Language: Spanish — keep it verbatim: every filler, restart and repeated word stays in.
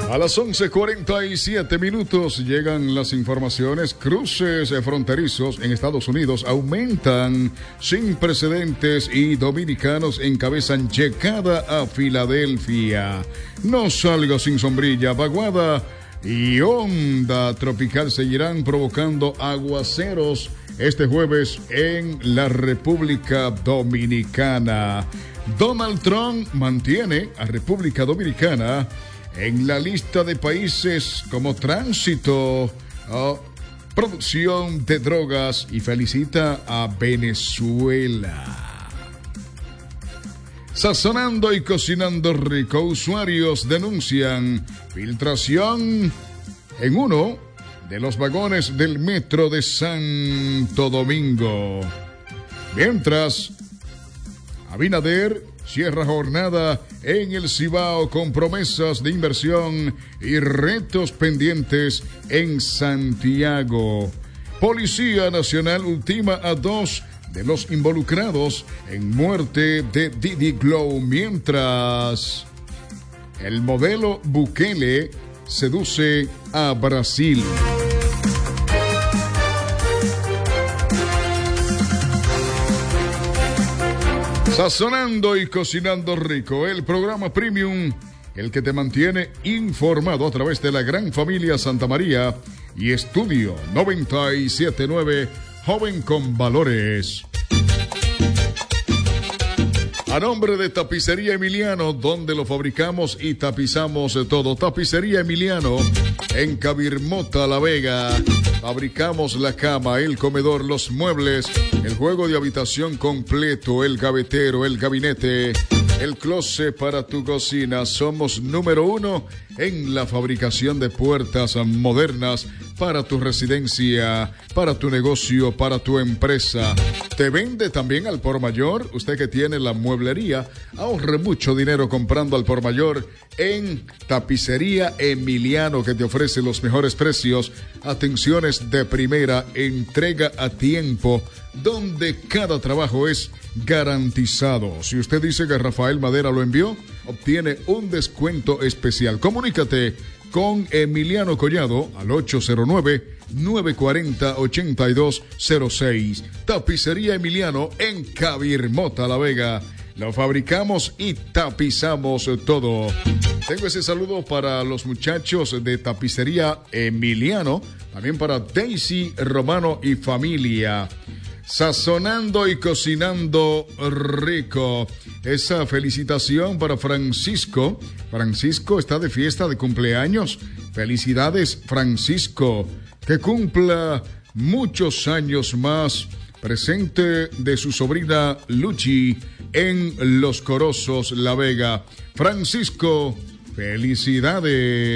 A las once cuarenta y siete minutos llegan las informaciones. Cruces fronterizos en Estados Unidos aumentan sin precedentes y dominicanos encabezan llegada a Filadelfia. No salga sin sombrilla, vaguada y onda tropical seguirán provocando aguaceros este jueves en la República Dominicana. Donald Trump mantiene a República Dominicana en la lista de países como tránsito, oh, producción de drogas y felicita a Venezuela. Sazonando y cocinando rico, usuarios denuncian filtración en uno de los vagones del metro de Santo Domingo. Mientras, Abinader cierra jornada en el Cibao con promesas de inversión y retos pendientes en Santiago. Policía Nacional ultima a dos de los involucrados en muerte de Diddy Glow, mientras el modelo Bukele seduce a Brasil. Sazonando y cocinando rico, el programa premium, el que te mantiene informado a través de la gran familia Santa María y Estudio noventa y siete punto nueve, joven con valores. A nombre de Tapicería Emiliano, donde lo fabricamos y tapizamos todo. Tapicería Emiliano, en Cabirmota, La Vega. Fabricamos la cama, el comedor, los muebles, el juego de habitación completo, el gavetero, el gabinete, el closet para tu cocina. Somos número uno en la fabricación de puertas modernas para tu residencia, para tu negocio, para tu empresa. Te vende también al por mayor. Usted que tiene la mueblería, ahorre mucho dinero comprando al por mayor en Tapicería Emiliano, que te ofrece los mejores precios, atenciones de primera, entrega a tiempo, donde cada trabajo es garantizado. Si usted dice que Rafael Madera lo envió, obtiene un descuento especial. Comunícate con Emiliano Collado al ocho cero nueve, nueve cuatro cero, ocho dos cero seis. Tapicería Emiliano en Cabirmota, La Vega. Lo fabricamos y tapizamos todo. Tengo ese saludo para los muchachos de Tapicería Emiliano, también para Daisy Romano y familia. Sazonando y cocinando rico. Esa felicitación para Francisco. Francisco está de fiesta de cumpleaños. Felicidades, Francisco. Que cumpla muchos años más. Presente de su sobrina Luchi en Los Corozos, La Vega. Francisco, felicidades.